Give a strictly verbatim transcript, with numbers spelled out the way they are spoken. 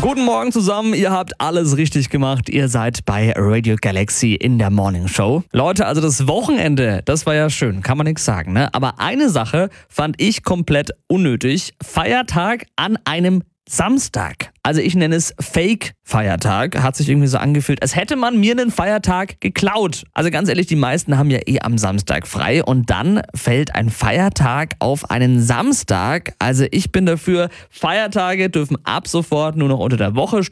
Guten Morgen zusammen, ihr habt alles richtig gemacht. Ihr seid bei Radio Galaxy in der Morning Show. Leute, also das Wochenende, das war ja schön, kann man nichts sagen, ne? Aber eine Sache fand ich komplett unnötig. Feiertag an einem Samstag. Also ich nenne es Fake-Feiertag. Hat sich irgendwie so angefühlt, als hätte man mir einen Feiertag geklaut. Also ganz ehrlich, die meisten haben ja eh am Samstag frei und dann fällt ein Feiertag auf einen Samstag. Also ich bin dafür, Feiertage dürfen ab sofort nur noch unter der Woche